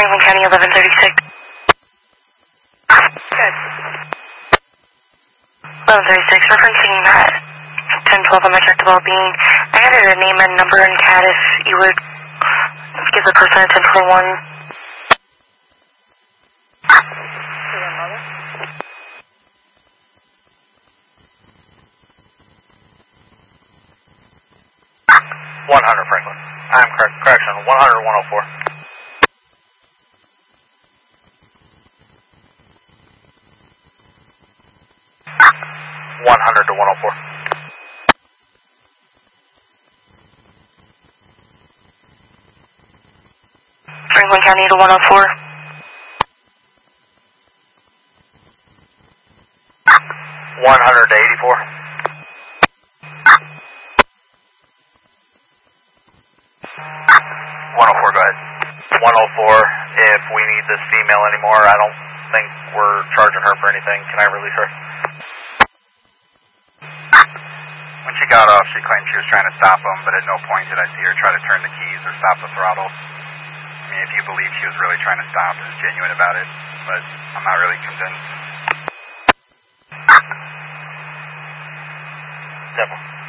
Franklin County 1136. Good. 1136, referencing that 1012 on my check to well-being. I added a name and number and CAD if you would give the person a 1021. To your mother? Franklin. I'm correct. Correction. 100 or 104. 100 to 104. Franklin County to 104. 100 to 84. 104, go ahead. 104, if we need this female anymore, I don't think we're charging her for anything. Can I release her? When she got off, she claimed she was trying to stop him, but at no point did I see her try to turn the keys or stop the throttle. I mean, if you believe she was really trying to stop and is genuine about it, but I'm not really convinced. Definitely.